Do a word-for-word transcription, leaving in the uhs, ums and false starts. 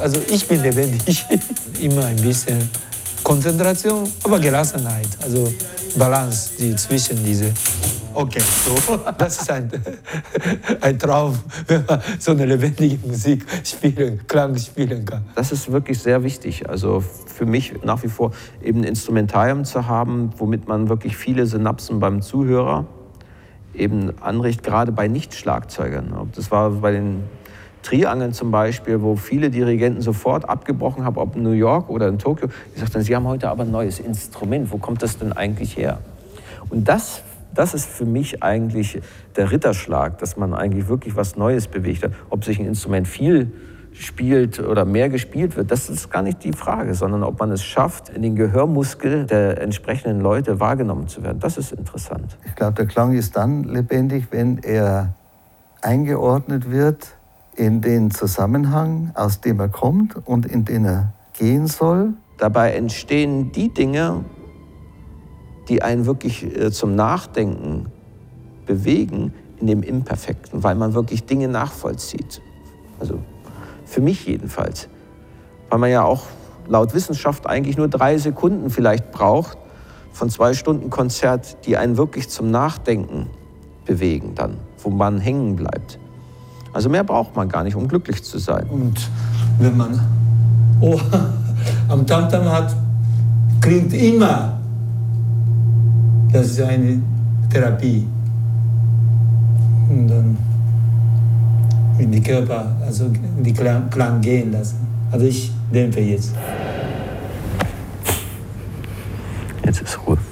Also ich bin lebendig. Immer ein bisschen Konzentration, aber Gelassenheit. Also Balance die zwischen diese. Okay, so. Das ist ein, ein Traum, wenn man so eine lebendige Musik spielen, Klang spielen kann. Das ist wirklich sehr wichtig. Also für mich nach wie vor eben ein Instrumentarium zu haben, womit man wirklich viele Synapsen beim Zuhörer eben anregt, gerade bei Nicht-Schlagzeugern. Das war bei den Triangeln zum Beispiel, wo viele Dirigenten sofort abgebrochen haben, ob in New York oder in Tokio. Die sagten, sie haben heute aber ein neues Instrument. Wo kommt das denn eigentlich her? Und das, das ist für mich eigentlich der Ritterschlag, dass man eigentlich wirklich was Neues bewegt hat. Ob sich ein Instrument viel spielt oder mehr gespielt wird, das ist gar nicht die Frage, sondern ob man es schafft, in den Gehörmuskel der entsprechenden Leute wahrgenommen zu werden. Das ist interessant. Ich glaube, der Klang ist dann lebendig, wenn er eingeordnet wird in den Zusammenhang, aus dem er kommt und in den er gehen soll. Dabei entstehen die Dinge, die einen wirklich zum Nachdenken bewegen, in dem Imperfekten, weil man wirklich Dinge nachvollzieht. Also für mich jedenfalls. Weil man ja auch laut Wissenschaft eigentlich nur drei Sekunden vielleicht braucht von zwei Stunden Konzert, die einen wirklich zum Nachdenken bewegen dann, wo man hängen bleibt. Also mehr braucht man gar nicht, um glücklich zu sein. Und wenn man Ohr am Tamtam hat, klingt immer. Das ist eine Therapie. Und dann in die Körper, also in die Klang, Klang gehen lassen. Also ich dämpfe jetzt. Jetzt ist Ruhe.